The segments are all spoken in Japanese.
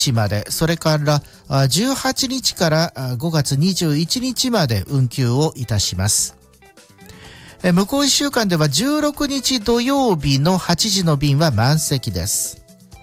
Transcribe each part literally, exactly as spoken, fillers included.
まで、それからじゅうはちにちからごがつにじゅういちにちまで運休をいたします。向こういっしゅうかんではじゅうろくにち土曜日のはちじの便は満席です。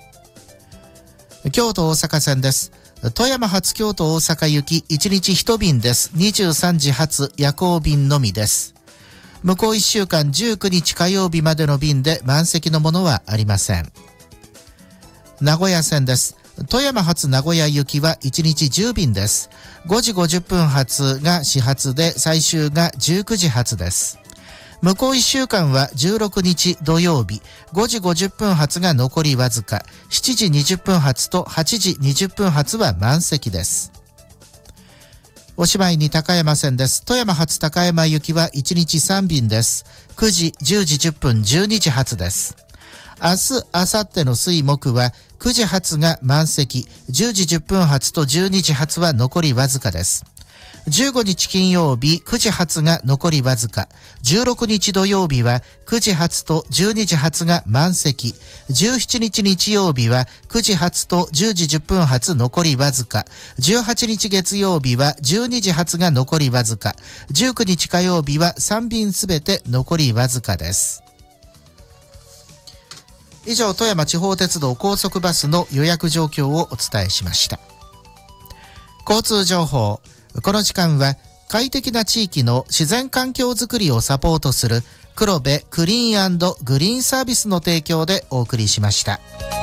京都大阪線です。富山発京都大阪行きいちにちいち便です。にじゅうさんじ発夜行便のみです。向こういっしゅうかんじゅうくにち火曜日までの便で満席のものはありません。名古屋線です。富山発名古屋行きはいちにちじゅう便です。ごじごじゅっぷん発が始発で最終がじゅうくじ発です。向こういっしゅうかんはじゅうろくにち土曜日、ごじごじゅっぷん発が残りわずか、しちじにじゅっぷん発とはちじにじゅっぷん発は満席です。おしまいに高山線です。富山発高山行きはいちにちさん便です。くじ、じゅうじじゅっぷん、じゅうにじ発です。明日、明後日の水木はくじ発が満席、じゅうじじゅっぷん発とじゅうにじ発は残りわずかです。じゅうごにち金曜日くじ発が残りわずか、じゅうろくにち土曜日はくじ発とじゅうにじ発が満席、じゅうしちにち日曜日はくじ発とじゅうじじゅっぷん発残りわずか、じゅうはちにち月曜日はじゅうにじ発が残りわずか、じゅうくにち火曜日はさん便すべて残りわずかです。以上、富山地方鉄道高速バスの予約状況をお伝えしました。交通情報。この時間は快適な地域の自然環境づくりをサポートする黒部クリーン&グリーンサービスの提供でお送りしました。